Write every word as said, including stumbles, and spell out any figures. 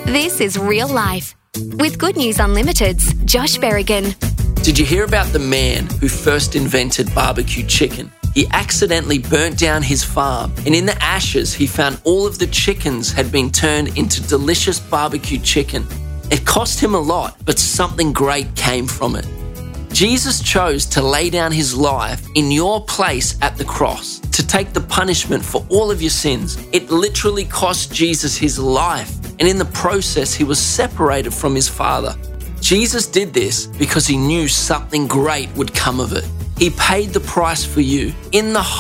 This is Real Life with Good News Unlimited's Josh Berrigan. Did you hear about the man who first invented barbecue chicken? He accidentally burnt down his farm, and in the ashes he found all of the chickens had been turned into delicious barbecue chicken. It cost him a lot, but something great came from it. Jesus chose to lay down his life in your place at the cross, to take the punishment for all of your sins. It literally cost Jesus his life, and in the process he was separated from his Father. Jesus did this because he knew something great would come of it. He paid the price for you in the